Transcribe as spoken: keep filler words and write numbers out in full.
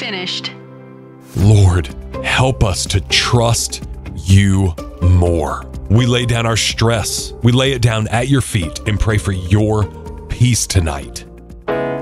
finished. Lord, help us to trust you more. We lay down our stress. We lay it down at your feet and pray for your peace tonight.